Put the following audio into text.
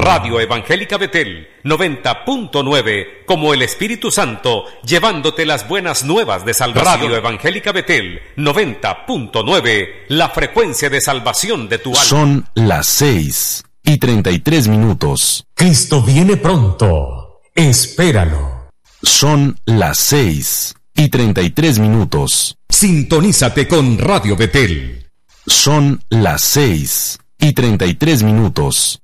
Radio Evangélica Betel 90.9, como el Espíritu Santo, llevándote las buenas nuevas de salvación. Radio Evangélica Betel 90.9, la frecuencia de salvación de tu alma. Son las 6:33. Cristo viene pronto, espéralo. Son las 6:33. Sintonízate con Radio Betel. Son las 6:33.